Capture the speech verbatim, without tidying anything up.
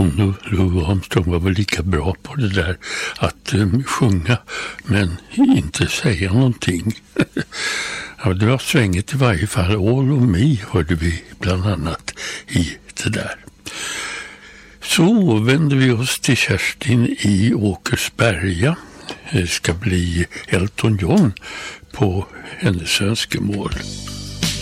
hon Louis Armstrong var väl lika bra på det där att um, sjunga men inte säga någonting. Ja, det var svänget i varje fall. All of Me hörde vi bland annat i det där. Så vänder vi oss till Kerstin i Åkersberga. Det ska bli Elton John på hennes önskemål.